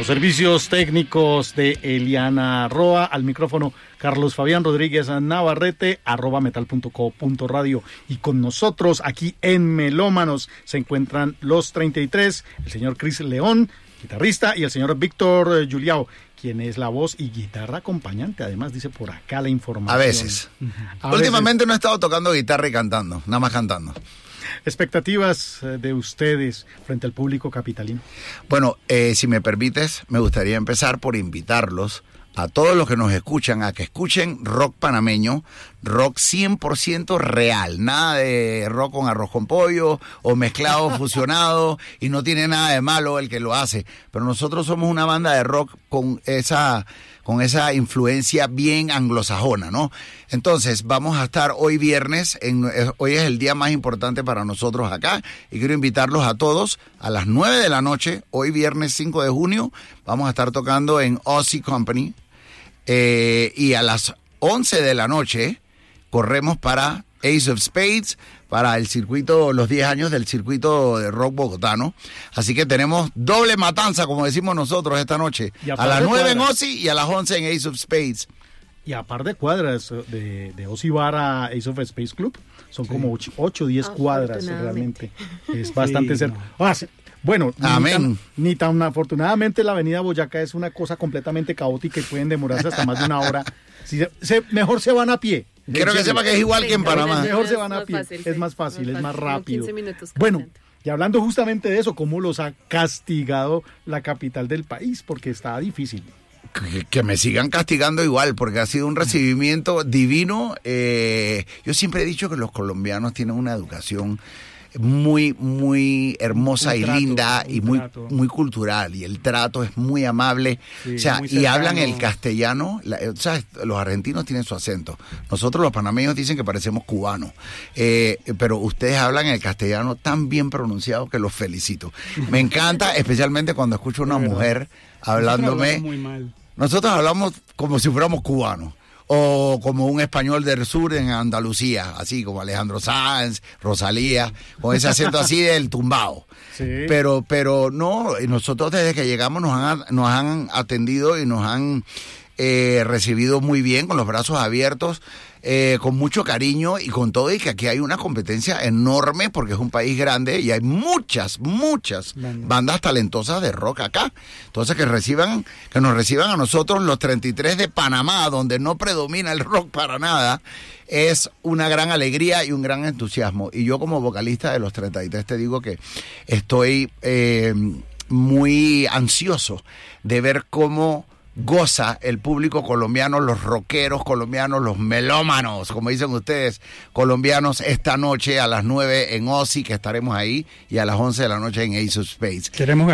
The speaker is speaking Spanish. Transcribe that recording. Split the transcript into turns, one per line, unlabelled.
Los servicios técnicos de Eliana Roa, al micrófono Carlos Fabián Rodríguez Navarrete, @metal.co.radio. Y con nosotros aquí en Melómanos se encuentran los 33, el señor Chris León, guitarrista, y el señor Víctor Juliao, quien es la voz y guitarra acompañante. Además, dice por acá la información.
A veces. Últimamente no he estado tocando guitarra y cantando, nada más cantando.
¿Expectativas de ustedes frente al público capitalino?
Bueno, si me permites, me gustaría empezar por invitarlos a todos los que nos escuchan a que escuchen rock panameño, rock 100% real, nada de rock con arroz con pollo o mezclado, fusionado, y no tiene nada de malo el que lo hace, pero nosotros somos una banda de rock con esa influencia bien anglosajona, ¿no? Entonces, vamos a estar hoy viernes, hoy es el día más importante para nosotros acá, y quiero invitarlos a todos a las 9 de la noche, hoy viernes 5 de junio, vamos a estar tocando en Aussie Company, y a las 11 de la noche corremos para Ace of Spades, para el circuito, los 10 años del circuito de rock bogotano. Así que tenemos doble matanza, como decimos nosotros, esta noche. A las 9 en Aussie y a las 11 en Ace of Spades.
Y a par de cuadras de Aussie Bar a Ace of Spades Club, son como 8 o 10 cuadras realmente. Es bastante cerca. Bueno, ni tan afortunadamente la avenida Boyacá es una cosa completamente caótica y pueden demorarse hasta más de una hora. Mejor se van a pie.
Quiero que sepa que es igual que en Panamá.
Mejor se van a pie. Es más fácil, es más rápido.
15 minutos
bueno, y hablando justamente de eso, ¿cómo los ha castigado la capital del país? Porque está difícil.
Que me sigan castigando igual, porque ha sido un recibimiento divino. Yo siempre he dicho que los colombianos tienen una educación muy, muy hermosa y linda y muy cultural, y el trato es muy amable, o sea, y hablan el castellano, los argentinos tienen su acento, nosotros los panameños dicen que parecemos cubanos, pero ustedes hablan el castellano tan bien pronunciado que los felicito. Me encanta, especialmente cuando escucho a una mujer hablándome. Nosotros hablamos como si fuéramos cubanos, o como un español del sur en Andalucía, así como Alejandro Sanz, Rosalía, con ese acento así del tumbao. Sí. Pero no, nosotros desde que llegamos nos han atendido y nos han recibido muy bien, con los brazos abiertos, con mucho cariño y con todo, y que aquí hay una competencia enorme porque es un país grande y hay muchas bandas talentosas de rock acá. Entonces que nos reciban a nosotros, los 33 de Panamá, donde no predomina el rock para nada, es una gran alegría y un gran entusiasmo. Y yo como vocalista de los 33 te digo que estoy muy ansioso de ver cómo goza el público colombiano, los rockeros colombianos, los melómanos, como dicen ustedes, colombianos, esta noche a las 9 en Aussie, que estaremos ahí, y a las 11 de la noche en Ace of Spades.
Queremos